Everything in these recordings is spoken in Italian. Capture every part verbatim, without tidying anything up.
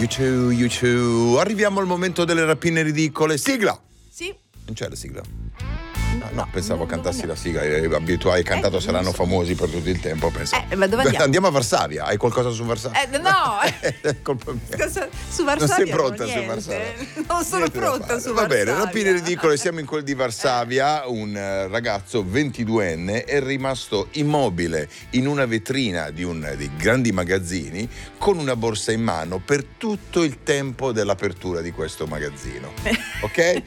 You too, you too. Arriviamo al momento delle rapine ridicole. Sigla! Sì. Non c'è la sigla? No, No, pensavo no, cantassi no. la sigla. eh, Abituati, hai cantato, Eh, saranno non so. famosi per tutto il tempo. Penso. Eh, ma dove andiamo? Andiamo a Varsavia. Hai qualcosa su Varsavia? Eh, no! È colpa mia. Cosa- su Non Varsavia sei pronta no, su niente. Varsavia? Non sono Niente da pronta fare. su Va Varsavia. bene, rapine ridicole, siamo in quel di Varsavia. Un eh, ragazzo ventiduenne è rimasto immobile in una vetrina di uno dei grandi magazzini con una borsa in mano per tutto il tempo dell'apertura di questo magazzino. Ok?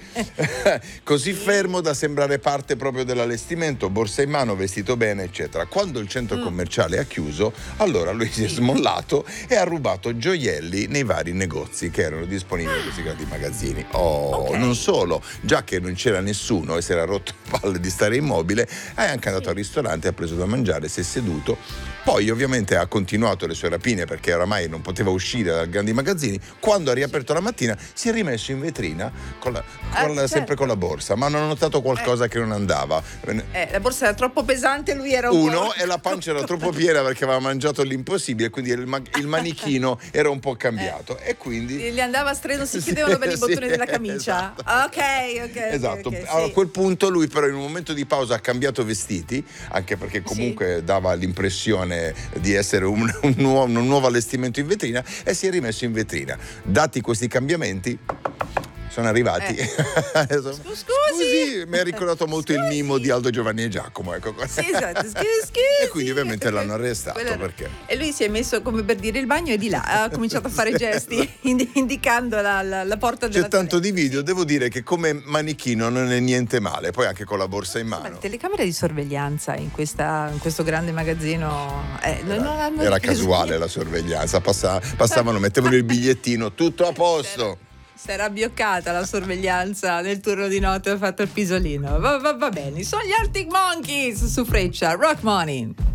Così fermo da sembrare parte proprio dell'allestimento, borsa in mano, vestito bene, eccetera. Quando il centro commerciale ha chiuso, allora lui si è smollato e ha rubato gioielli nei vari negozi che erano disponibili in questi grandi magazzini. Oh, Ok. non solo, già che non c'era nessuno e si era rotto le palle di stare immobile, è anche andato al ristorante, ha preso da mangiare, si è seduto. Poi ovviamente ha continuato le sue rapine perché oramai non poteva uscire dai grandi magazzini. Quando ha riaperto la mattina si è rimesso in vetrina con la, con Eh, la- sempre certo. con la borsa, ma hanno notato qualcosa che non andava. Eh, la borsa era troppo pesante, lui era un Uno, po'... e la pancia era troppo piena perché aveva mangiato l'impossibile, quindi il, ma- il manichino era un po' cambiato e quindi Gli andava a stretto, si chiudevano per i Sì, bottoni della camicia. esatto. Ok, ok. Esatto, ok, ok, allora, sì. a quel punto lui però in un momento di pausa ha cambiato vestiti, anche perché comunque dava l'impressione di essere un, un, nuovo, un nuovo allestimento in vetrina, e si è rimesso in vetrina. Dati questi cambiamenti sono arrivati. Eh. Scusi, Scusi. mi ha ricordato molto il Scusi. mimo di Aldo, Giovanni e Giacomo, ecco. Sì, esatto, scusi, scusi. E quindi ovviamente l'hanno arrestato, Quello- perché? E lui si è messo come per dire il bagno e di là ha cominciato a fare Sì, gesti esatto. indi- indicando la, la- la porta della C'è tanto di video, devo dire che come manichino non è niente male, poi anche con la borsa in Ma mano. le telecamere di sorveglianza in, questa, in questo grande magazzino eh, non- non hanno Era preso casuale niente. la sorveglianza, passa- passavano, mettevano il bigliettino, tutto a posto. Si era abbioccata la sorveglianza nel turno di notte, ha fatto il pisolino. Va, va- va bene, sono gli Arctic Monkeys su Freccia, Rock Money.